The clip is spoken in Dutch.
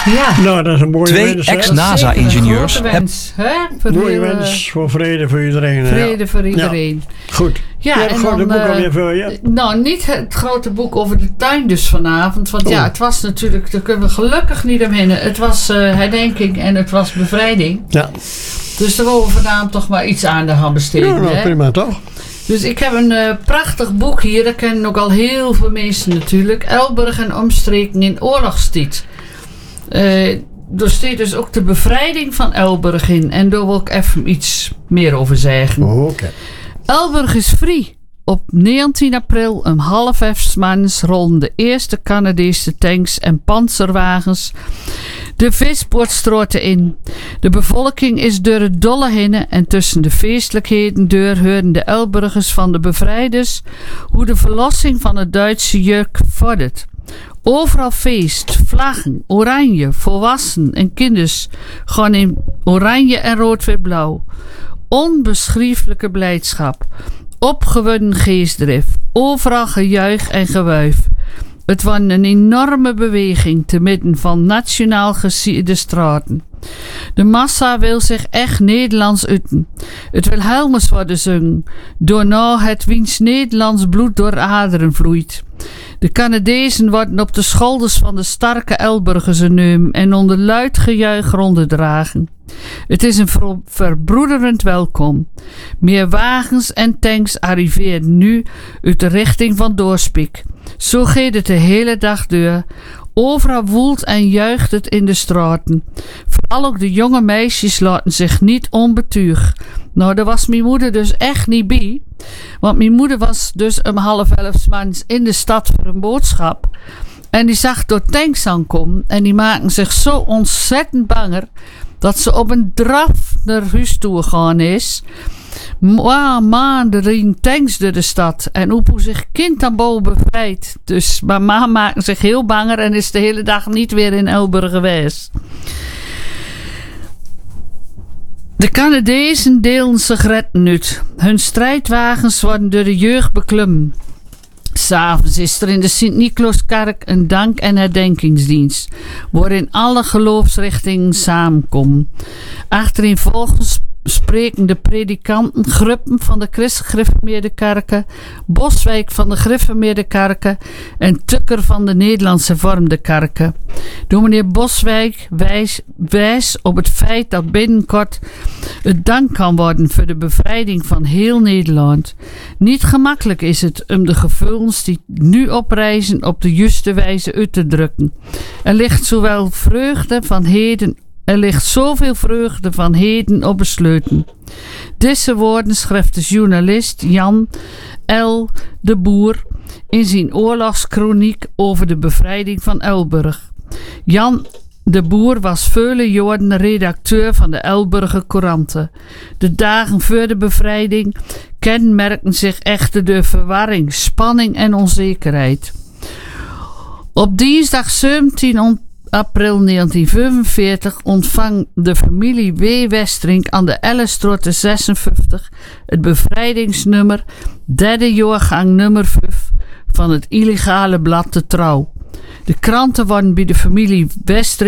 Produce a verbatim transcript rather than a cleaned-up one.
Ja. Nou, dat is een mooie Twee wens. hè? ex-NASA-ingenieurs Een grote wens, hè? Voor Mooie heel, eh, wens voor vrede voor iedereen. hè? vrede voor iedereen. Goed. Ja, je hebt en gewoon dan, de boek eh, alweer voor je. Nou, niet het grote boek over de tuin dus vanavond. Want Oh. ja, het was natuurlijk, daar kunnen we gelukkig niet omheen. Het was uh, herdenking en het was bevrijding. Ja. Dus daar willen we vanavond toch maar iets aan de hand besteden. Ja, nou, hè? prima toch? Dus ik heb een uh, prachtig boek hier. Dat kennen ook al heel veel mensen natuurlijk. Elburg en omstreken in oorlogstijd. Uh, er staat dus ook de bevrijding van Elburg in. En daar wil ik even iets meer over zeggen. Oh, oké. Okay. Elburg is vrij. Op negentien april om half elf 's maandags rolden de eerste Canadese tanks en panzerwagens de Vispoortstraten in. De bevolking is door het dolle heen en tussen de feestelijkheden door hoorden de Elburgers van de bevrijders hoe de verlossing van het Duitse juk vordert. Overal feest, vlaggen, oranje, volwassenen en kinders gaan in oranje en rood-wit-blauw. Onbeschrijfelijke blijdschap. Opgewonden geestdrift, overal gejuich en gewuif. Het was een enorme beweging te midden van nationaal gesierde straten. De massa wil zich echt Nederlands uiten. Het wil Helmers worden zingen, doorna het wiens Nederlands bloed door aderen vloeit. De Canadezen worden op de schouders van de sterke Elburgers genomen en onder luid gejuich rondgedragen. Het is een ver- verbroederend welkom. Meer wagens en tanks arriveren nu uit de richting van Doorspiek. Zo gaat het de hele dag door. Overal woelt en juicht het in de straten. Vooral ook de jonge meisjes laten zich niet onbetuig. Nou, daar was mijn moeder dus echt niet bij. Want mijn moeder was dus om half elf 's maandags in de stad voor een boodschap. En die zag door tanks aankomen. En die maakten zich zo ontzettend banger dat ze op een draf naar huis toe gegaan is. Maar maanden reden tanks door de stad. En hoe zich kind aan boven bevrijdt. Dus maar ma maakte zich heel banger en is de hele dag niet weer in Elburg geweest. De Canadezen delen sigaretten uit. Hun strijdwagens worden door de jeugd beklommen. S'avonds is er in de Sint-Niklaaskerk een dank- en herdenkingsdienst, waarin alle geloofsrichtingen samenkomen. Achtereenvolgens spreken de predikanten Gruppen van de Christelijk-Gereformeerde Kerken, Boswijk van de Gereformeerde Kerken en Tukker van de Nederlandse Hervormde Kerken. Dominee Boswijk wijst wijs op het feit dat binnenkort het dank kan worden voor de bevrijding van heel Nederland. Niet gemakkelijk is het om de gevoelens die nu oprijzen op de juiste wijze uit te drukken. Er ligt zowel vreugde van heden Er ligt zoveel vreugde van heden op besluiten. Deze woorden schrijft de journalist Jan L. de Boer in zijn oorlogskroniek over de bevrijding van Elburg. Jan de Boer was vele jaren redacteur van de Elburger Couranten. De dagen voor de bevrijding kenmerkten zich echter door verwarring, spanning en onzekerheid. Op dinsdag zeventien april negentien vijfenveertig ontvang de familie W. Westerink aan de Ellestraat zesenvijftig het bevrijdingsnummer, derde jaargang nummer vijf van het illegale blad De Trouw. De kranten worden bij de familie Westerink